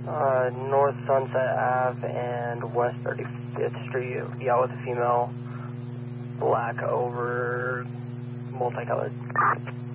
North Sunset Ave and West 35th Street. Yeah, with a female, black over multicolored.